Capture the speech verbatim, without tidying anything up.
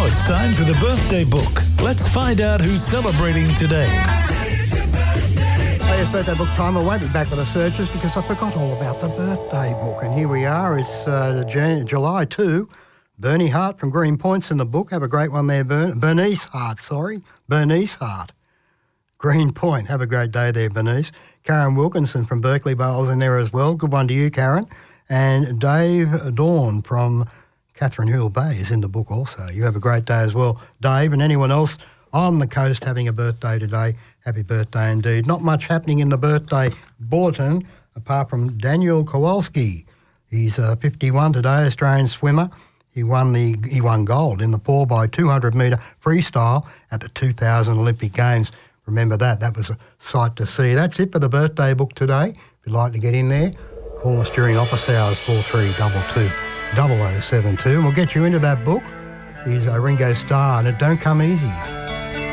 it's time for the birthday book. Let's find out who's celebrating today. Oh, yes, birthday book time. I won't be back with the searches because I forgot all about the birthday book. And here we are. It's uh, Jan- July second. Bernie Hart from Green Point's in the book. Have a great one there, Bern- Bernice Hart, sorry. Bernice Hart. Green Point. Have a great day there, Bernice. Karen Wilkinson from Berkeley Bowls in there as well. Good one to you, Karen. And Dave Dawn from Catherine Hill Bay is in the book also. You have a great day as well, Dave, and anyone else on the coast having a birthday today. Happy birthday indeed. Not much happening in the birthday bulletin apart from Daniel Kowalski. He's uh, fifty-one today, Australian swimmer. He won the he won gold in the four by two hundred metre freestyle at the two thousand Olympic Games. Remember that. That was a sight to see. That's it for the birthday book today. If you'd like to get in there, call us during office hours, four three two two, double oh seven two, and we'll get you into that book. Here's uh, Ringo Starr, and it don't come easy.